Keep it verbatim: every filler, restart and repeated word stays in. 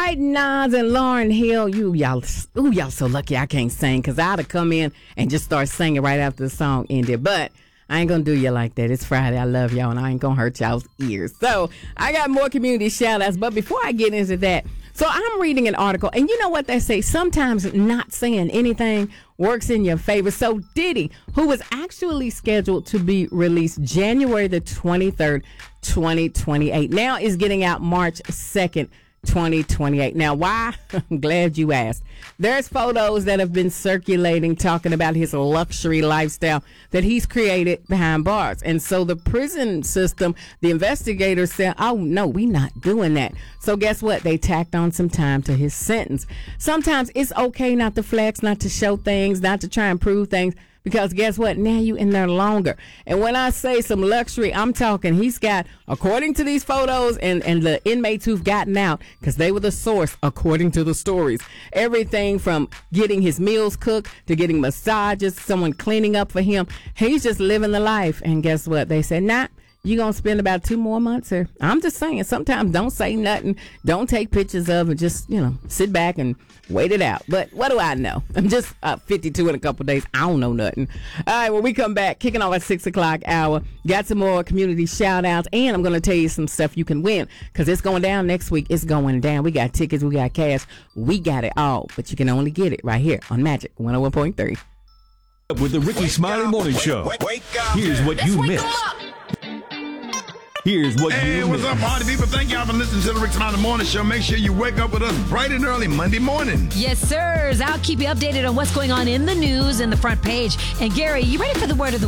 right, Nas and Lauryn Hill, you y'all, ooh, y'all so lucky I can't sing, because I'd have come in and just start singing right after the song ended. But I ain't gonna do you like that. It's Friday. I love y'all, and I ain't gonna hurt y'all's ears. So I got more community shout outs. But before I get into that, so I'm reading an article, and you know what they say? Sometimes not saying anything works in your favor. So Diddy, who was actually scheduled to be released January the twenty-third, twenty twenty-eight, now is getting out March second, twenty twenty-eight. Now, why? I'm glad you asked. There's photos that have been circulating talking about his luxury lifestyle that he's created behind bars. And so the prison system, the investigators said, oh, no, we're not doing that. So guess what? They tacked on some time to his sentence. Sometimes it's okay not to flex, not to show things, not to try and prove things. Because guess what? Now you in there longer. And when I say some luxury, I'm talking he's got, according to these photos and, and the inmates who've gotten out, because they were the source, according to the stories, everything from getting his meals cooked to getting massages, someone cleaning up for him. He's just living the life. And guess what? They said, nah, you're going to spend about two more months here. I'm just saying, sometimes don't say nothing. Don't take pictures of it. Just, you know, sit back and wait it out. But what do I know? I'm just uh, fifty-two in a couple of days. I don't know nothing. All right, when we come back, kicking off at six o'clock hour, got some more community shout outs, and I'm going to tell you some stuff you can win because it's going down next week. It's going down. We got tickets. We got cash. We got it all, but you can only get it right here on Magic one oh one point three. With the Ricky Smiley Morning Show. Here's what you missed. Here's what hey, you what's missed. up, party people? Thank y'all for listening to the Rick Smiley Morning Show. Make sure you wake up with us bright and early Monday morning. Yes, sirs. I'll keep you updated on what's going on in the news and the front page. And Gary, you ready for the word of the